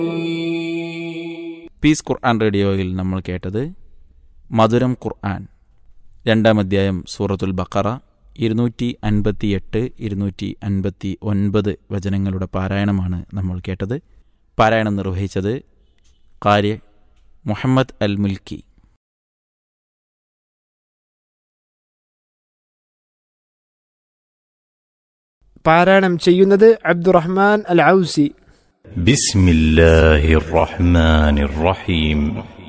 Piece ഖുർആൻ റേഡിയോയിൽ നമ്മൾ കേട്ടത് മധുരം ഖുർആൻ, 2-ാം അധ്യായം സൂറത്തുൽ ബഖറ 258, 259 വചനങ്ങളുടെ പാരായണമാണ് നമ്മൾ കേട്ടത്. പാരായണം നിർവഹിച്ചത് ഖാരി മുഹമ്മദ് അൽ മുൽക്കി. പാരായണം ചെയ്യുന്നത് അബ്ദുറഹ്മാൻ അൽ ഔസി. ബിസ്മില്ലാഹിർ റഹ്മാനിർ റഹീം.